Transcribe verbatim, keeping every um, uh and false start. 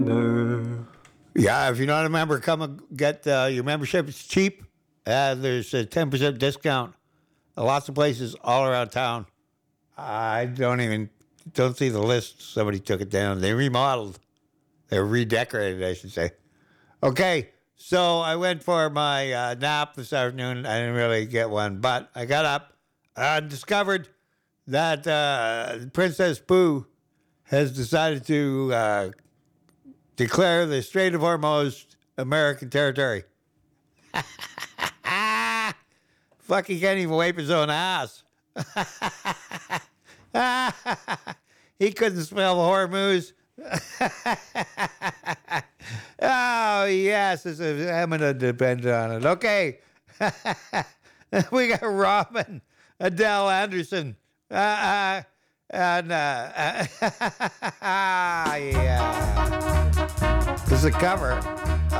Yeah, if you're not a member, come and get uh, your membership. It's cheap. Uh, there's a ten percent discount. Uh, lots of places all around town. I don't even don't see the list. Somebody took it down. They remodeled. They redecorated, I should say. Okay, so I went for my uh, nap this afternoon. I didn't really get one, but I got up and discovered that uh, Princess Pooh has decided to uh, declare the Strait of Hormuz American territory. Fuck, he can't even wipe his own ass. He couldn't smell Hormuz. Oh, yes, it's a, I'm going to depend on it. Okay. We got Robin, Adele Anderson. Uh, uh, and, uh, uh, yeah. This is a cover.